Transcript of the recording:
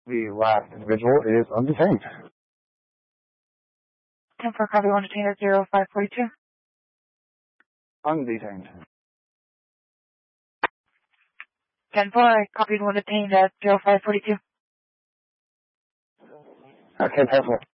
The last individual is undetained. 10-4, copy 1 detained at 0542. Undetained. 10-4, I copied 1 detained at 0542. Okay, 10-4.